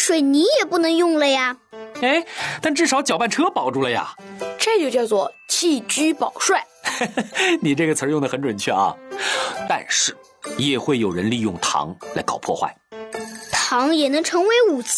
水泥也不能用了呀。 哎，但至少搅拌车保住了呀。 这就叫做弃车保帅。 你这个词儿用得很准确啊。但是也会有人利用糖来搞破坏。 糖也能成为武器